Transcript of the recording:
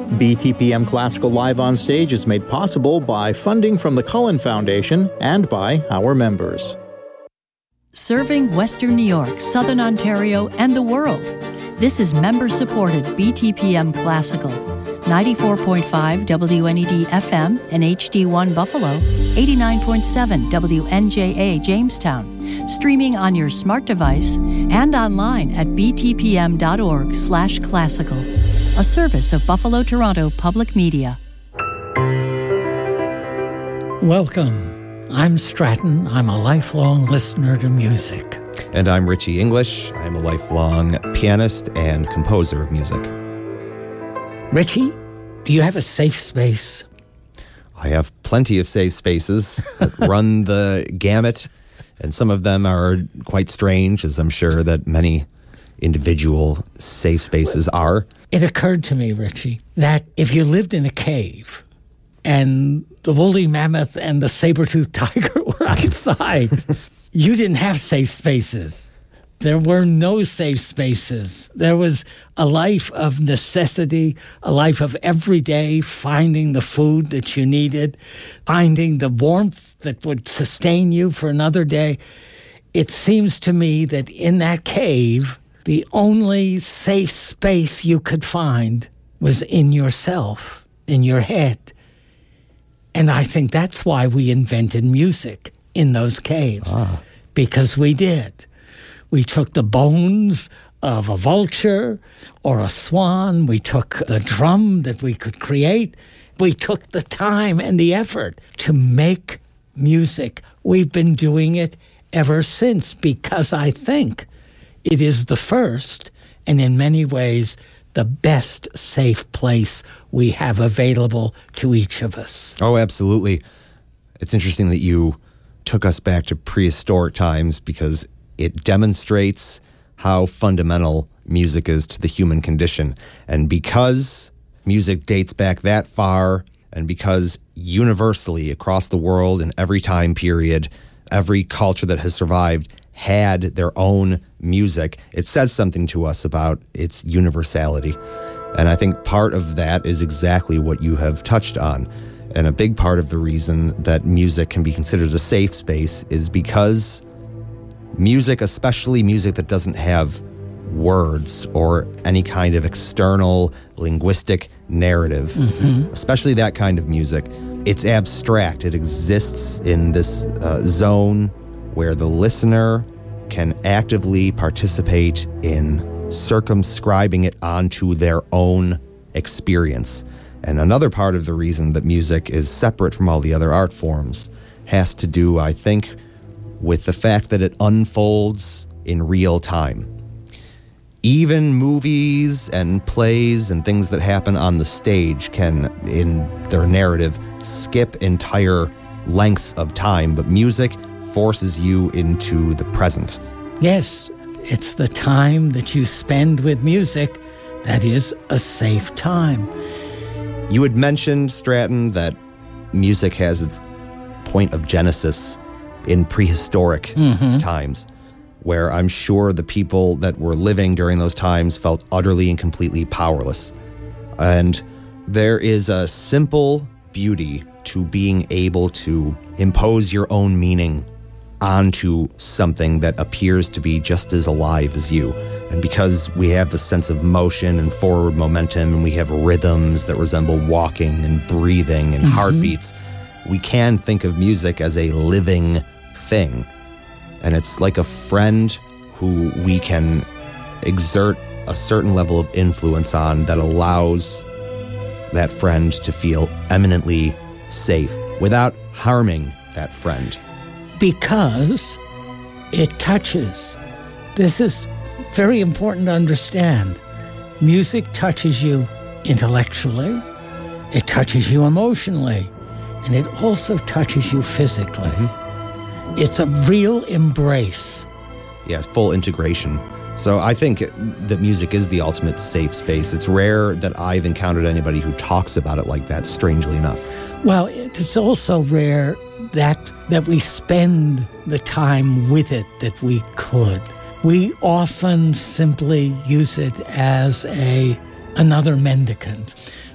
BTPM Classical Live on Stage is made possible by funding from the Cullen Foundation and by our members. Serving Western New York, Southern Ontario, and the world. This is member-supported BTPM Classical. 94.5 WNED FM and HD1 Buffalo, 89.7 WNJA Jamestown, streaming on your smart device and online at btpm.org/classical, a service of Buffalo Toronto Public Media. Welcome. I'm Stratton. I'm a lifelong listener to music. And I'm Richie English. I'm a lifelong pianist and composer of music. Richie, do you have a safe space? I have plenty of safe spaces that run the gamut, and some of them are quite strange, as I'm sure that many individual safe spaces are. It occurred to me, Richie, that if you lived in a cave and the woolly mammoth and the saber-toothed tiger were outside, you didn't have safe spaces. There were no safe spaces. There was a life of necessity, a life of every day finding the food that you needed, finding the warmth that would sustain you for another day. It seems to me that in that cave, the only safe space you could find was in yourself, in your head. And I think that's why we invented music in those caves, because we did. We took the bones of a vulture or a swan. We took the drum that we could create. We took the time and the effort to make music. We've been doing it ever since because I think it is the first and in many ways the best safe place we have available to each of us. Oh, absolutely. It's interesting that you took us back to prehistoric times because it demonstrates how fundamental music is to the human condition. And because music dates back that far, and because universally across the world in every time period, every culture that has survived had their own music, it says something to us about its universality. And I think part of that is exactly what you have touched on. And a big part of the reason that music can be considered a safe space is because music, especially music that doesn't have words or any kind of external linguistic narrative, especially that kind of music, it's abstract. It exists in this zone where the listener can actively participate in circumscribing it onto their own experience. And another part of the reason that music is separate from all the other art forms has to do, I think, with the fact that it unfolds in real time. Even movies and plays and things that happen on the stage can, in their narrative, skip entire lengths of time, but music forces you into the present. Yes, it's the time that you spend with music that is a safe time. You had mentioned, Stratton, that music has its point of genesis in prehistoric times, where I'm sure the people that were living during those times felt utterly and completely powerless. And there is a simple beauty to being able to impose your own meaning onto something that appears to be just as alive as you. And because we have the sense of motion and forward momentum, and we have rhythms that resemble walking and breathing and heartbeats, we can think of music as a living thing. And it's like a friend who we can exert a certain level of influence on that allows that friend to feel eminently safe without harming that friend. Because it touches. This is very important to understand. Music touches you intellectually, it touches you emotionally, and it also touches you physically. It's a real embrace. Yeah, full integration. So I think that music is the ultimate safe space. It's rare that I've encountered anybody who talks about it like that, strangely enough. Well, it's also rare that we spend the time with it that we could. We often simply use it as another mendicant.